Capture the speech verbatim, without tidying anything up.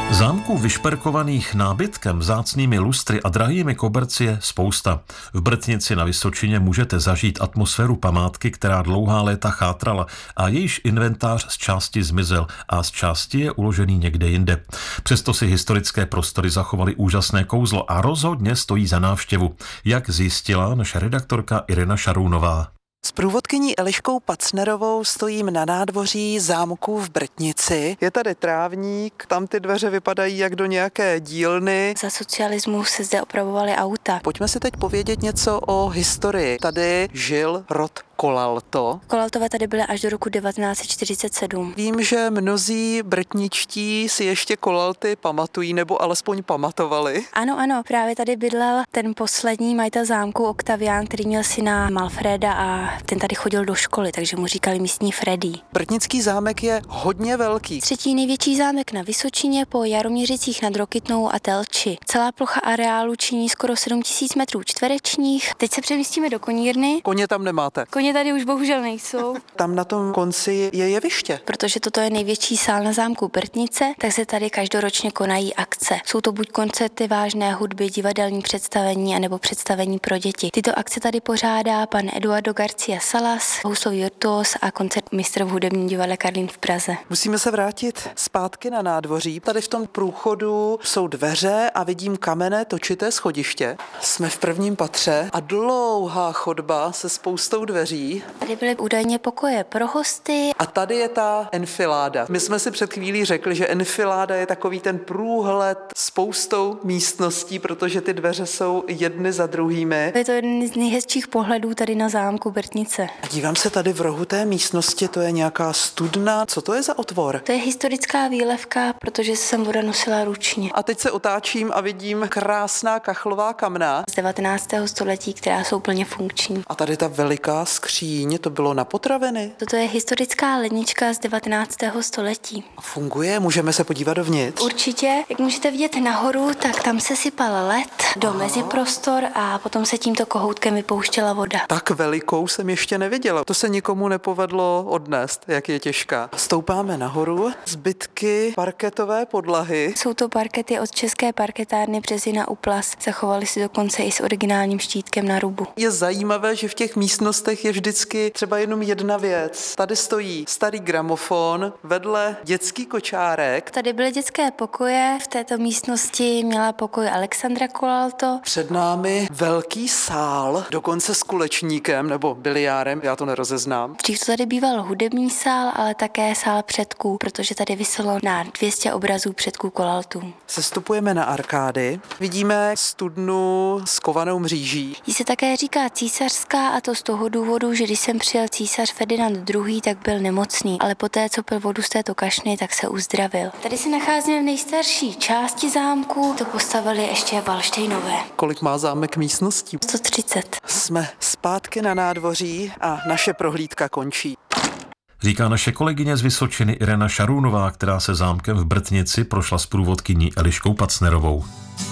Zámků vyšperkovaných nábytkem, vzácnými lustry a drahými koberci je spousta. V Brtnici na Vysočině můžete zažít atmosféru památky, která dlouhá léta chátrala a jejíž inventář z části zmizel a z části je uložený někde jinde. Přesto si historické prostory zachovaly úžasné kouzlo a rozhodně stojí za návštěvu, jak zjistila naše redaktorka Irena Šarounová. S průvodkyní Eliškou Pacnerovou stojím na nádvoří zámku v Brtnici. Je tady trávník, tam ty dveře vypadají jak do nějaké dílny. Za socialismu se zde opravovaly auta. Pojďme si teď povědět něco o historii. Tady žil rod Kolalto. Kolaltové tady byly až do roku devatenáct set čtyřicet sedm. Vím, že mnozí brtničtí si ještě Kolalty pamatují, nebo alespoň pamatovali. Ano, ano, právě tady bydlel ten poslední majitel zámku Oktavián, který měl syna Malfreda a ten tady chodil do školy, takže mu říkali místní Freddy. Brtnický zámek je hodně velký. Třetí největší zámek na Vysočině po Jaroměřicích nad Rokytnou a Telči. Celá plocha areálu činí skoro sedm tisíc metrů čtverečních. Teď se přemístíme do konírny. Koně tam nemáte. Koně tady už bohužel nejsou. Tam na tom konci je jeviště. Protože toto je největší sál na zámku Brtnice, tak se tady každoročně konají akce. Jsou to buď koncerty vážné hudby, divadelní představení anebo představení pro děti. Tyto akce tady pořádá pan Eduardo García Salas, houslový virtuos a koncert mistr v hudebním divadle Karlín v Praze. Musíme se vrátit zpátky na nádvoří. Tady v tom průchodu jsou dveře a vidím kamenné točité schodiště. Jsme v prvním patře a dlouhá chodba se spoustou dveří. Tady byly údajně pokoje pro hosty. A tady je ta enfiláda. My jsme si před chvílí řekli, že enfiláda je takový ten průhled spoustou místností, protože ty dveře jsou jedny za druhými. Je to jeden z nejhezčích pohledů tady na zámku Brtnice. A dívám se tady v rohu té místnosti, to je nějaká studna. Co to je za otvor? To je historická výlevka, protože se sem voda nosila ručně. A teď se otáčím a vidím krásná kachlová kamna Z devatenáctého století, která jsou plně funkční. A tady ta veliká skříň, to bylo na potraviny. Toto je historická lednička z devatenáctého století. Funguje, můžeme se podívat dovnitř. Určitě, jak můžete vidět nahoru, tak tam se sypal led do meziprostor a potom se tímto kohoutkem vypouštěla voda. Tak velikou jsem ještě neviděla. To se nikomu nepovedlo odnést, jak je těžká. Stoupáme nahoru, zbytky parketové podlahy. Jsou to parkety od České parketárny Březina u Plas. Zachovaly si dokonce i s originálním štítkem na rubu. Je zajímavé, že v těch místnostech je vždycky třeba jenom jedna věc. Tady stojí starý gramofon, vedle dětský kočárek. Tady byly dětské pokoje, v této místnosti měla pokoj Alexandra Kolalto. Před námi velký sál, dokonce s kulečníkem nebo biliárem, já to nerozeznám. Dřív to tady býval hudební sál, ale také sál předků, protože tady viselo na dvě stě obrazů předků Kolaltů. Sestupujeme na arkády, vidíme studnu s kovanou mříží. Jí se také říká císařská, a to z toho důvodu, že když sem přijel císař Ferdinand druhý., tak byl nemocný, ale poté, co pil vodu z této kašny, tak se uzdravil. Tady se nacházíme v nejstarší části zámku, to postavili ještě Valdštejnové. Kolik má zámek místností? sto třicet. Jsme zpátky na nádvoří a naše prohlídka končí. Říká naše kolegyně z Vysočiny Irena Šarounová, která se zámkem v Brtnici prošla s průvodkyní Eliškou Pacnerovou.